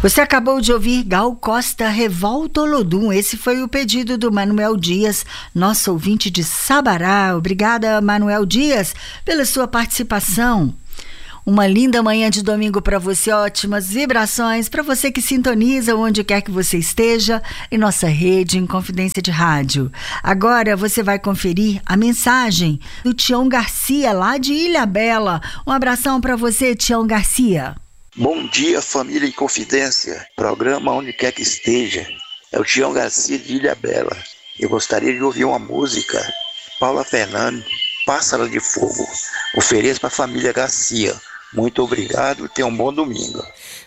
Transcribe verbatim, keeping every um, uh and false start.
Você acabou de ouvir Gal Costa, Revolta Olodum. Esse foi o pedido do Manuel Dias, nosso ouvinte de Sabará. Obrigada, Manuel Dias, pela sua participação. Uma linda manhã de domingo para você, ótimas vibrações para você que sintoniza onde quer que você esteja em nossa rede em Confidência de Rádio. Agora você vai conferir a mensagem do Tião Garcia, lá de Ilhabela. Um abração para você, Tião Garcia. Bom dia, família em Confidência, programa onde quer que esteja. É o Tião Garcia de Ilhabela. Eu gostaria de ouvir uma música, Paula Fernandes, Pássaro de Fogo. Ofereço para a família Garcia. Muito obrigado e tenha um bom domingo.